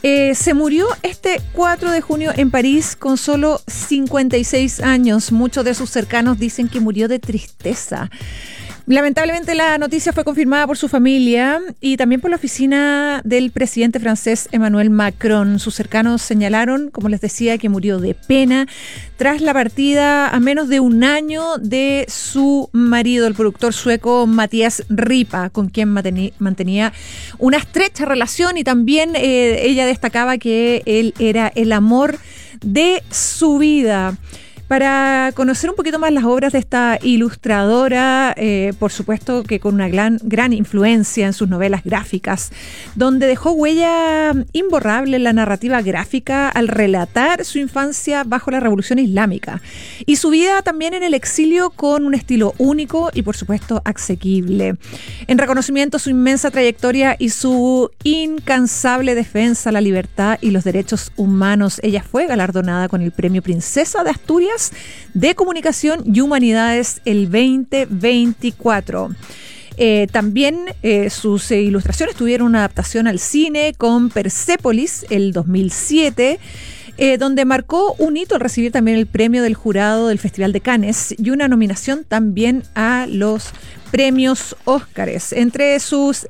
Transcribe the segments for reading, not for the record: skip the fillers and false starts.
Se murió este 4 de junio en París con solo 56 años. Muchos de sus cercanos dicen que murió de tristeza. Lamentablemente la noticia fue confirmada por su familia y también por la oficina del presidente francés Emmanuel Macron. Sus cercanos señalaron, como les decía, que murió de pena tras la partida a menos de un año de su marido, el productor sueco Mattias Ripa, con quien mantenía una estrecha relación, y también ella destacaba que él era el amor de su vida. Para conocer un poquito más las obras de esta ilustradora, por supuesto que con una gran influencia en sus novelas gráficas, donde dejó huella imborrable en la narrativa gráfica al relatar su infancia bajo la Revolución Islámica y su vida también en el exilio con un estilo único y por supuesto asequible. En reconocimiento a su inmensa trayectoria y su incansable defensa a la libertad y los derechos humanos, ella fue galardonada con el Premio Princesa de Asturias de Comunicación y Humanidades el 2024. También sus ilustraciones tuvieron una adaptación al cine con Persépolis el 2007, donde marcó un hito al recibir también el premio del jurado del Festival de Cannes y una nominación también a los premios Óscares. Entre sus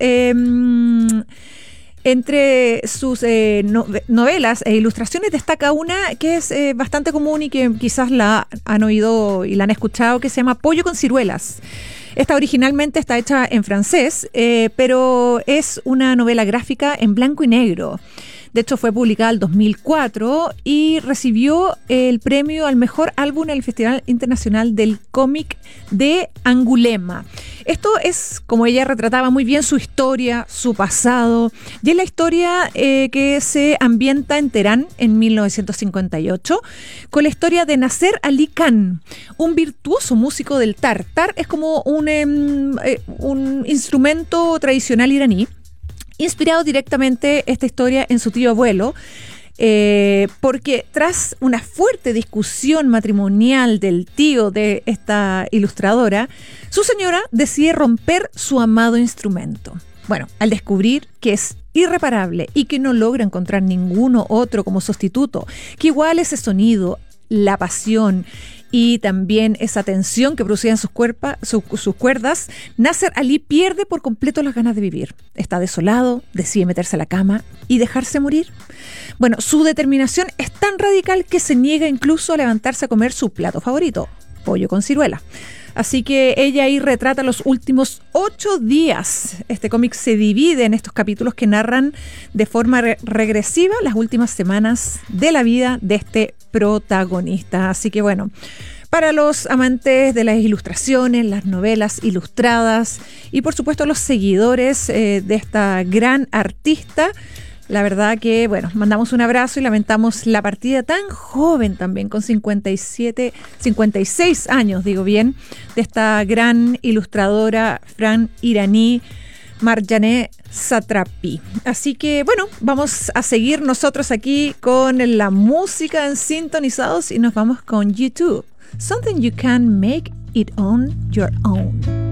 novelas e ilustraciones destaca una que es bastante común y que quizás la han oído y la han escuchado, que se llama Pollo con ciruelas. Esta originalmente está hecha en francés, pero es una novela gráfica en blanco y negro. De hecho, fue publicada en 2004 y recibió el premio al mejor álbum en el Festival Internacional del Cómic de Angulema. Esto es, como ella retrataba muy bien, su historia, su pasado, y es la historia que se ambienta en Teherán en 1958, con la historia de Nasser Ali Khan, un virtuoso músico del tar. Tar es como un instrumento tradicional iraní, inspirado directamente esta historia en su tío abuelo, porque tras una fuerte discusión matrimonial del tío de esta ilustradora, su señora decide romper su amado instrumento. Bueno, al descubrir que es irreparable y que no logra encontrar ninguno otro como sustituto, que iguale ese sonido, la pasión y también esa tensión que producían sus cuerdas, Nasser Ali pierde por completo las ganas de vivir. Está desolado, decide meterse a la cama y dejarse morir. Bueno, su determinación es tan radical que se niega incluso a levantarse a comer su plato favorito, pollo con ciruela. Así que ella ahí retrata los últimos 8 días. Este cómic se divide en estos capítulos que narran de forma regresiva las últimas semanas de la vida de este protagonista. Así que bueno, para los amantes de las ilustraciones, las novelas ilustradas y por supuesto los seguidores de esta gran artista, la verdad que, bueno, mandamos un abrazo y lamentamos la partida tan joven también, con 56 años, digo bien, de esta gran ilustradora iraní Marjane Satrapi. Así que, bueno, vamos a seguir nosotros aquí con la música en Sintonizados y nos vamos con YouTube. Something you can make it on your own.